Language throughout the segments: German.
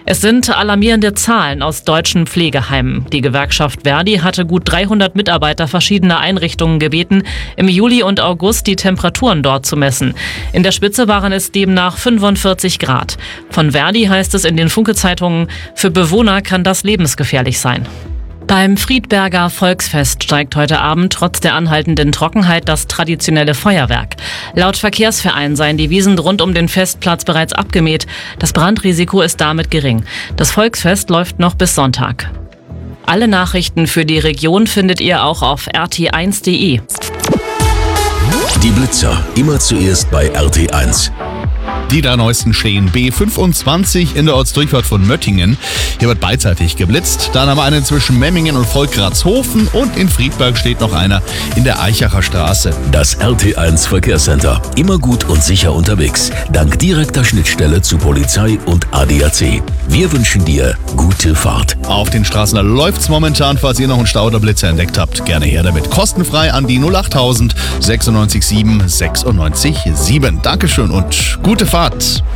Es sind alarmierende Zahlen aus deutschen Pflegeheimen. Die Gewerkschaft Verdi hatte gut 300 Mitarbeiter verschiedener Einrichtungen gebeten, im Juli und August die Temperaturen dort zu messen. In der Spitze waren es demnach 45 Grad. Von Verdi heißt es in den Funke-Zeitungen, für Bewohner kann das lebensgefährlich sein. Beim Friedberger Volksfest steigt heute Abend trotz der anhaltenden Trockenheit das traditionelle Feuerwerk. Laut Verkehrsverein seien die Wiesen rund um den Festplatz bereits abgemäht. Das Brandrisiko ist damit gering. Das Volksfest läuft noch bis Sonntag. Alle Nachrichten für die Region findet ihr auch auf rt1.de. Die Blitzer, immer zuerst bei RT1. Die drei neuesten stehen B25 in der Ortsdurchfahrt von Möttingen. Hier wird beidseitig geblitzt. Dann haben wir einen zwischen Memmingen und Volkratshofen und in Friedberg steht noch einer in der Eichacher Straße. Das RT1 Verkehrscenter. Immer gut und sicher unterwegs. Dank direkter Schnittstelle zu Polizei und ADAC. Wir wünschen dir gute Fahrt. Auf den Straßen läuft's momentan. Falls ihr noch einen Stau oder Blitzer entdeckt habt, gerne her damit. Kostenfrei an die 08000 96 7 96 7. Dankeschön und gute Fahrt.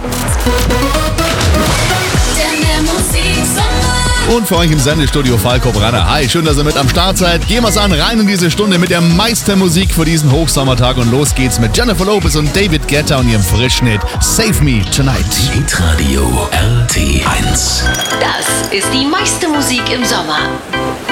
Und für euch im Sendestudio Falco Branner. Hi, schön, dass ihr mit am Start seid. Gehen wir's an, rein in diese Stunde mit der Meistermusik für diesen Hochsommertag. Und los geht's mit Jennifer Lopez und David Guetta und ihrem Frischschnitt Save Me Tonight. Hitradio RT1. Das ist die meiste Musik im Sommer.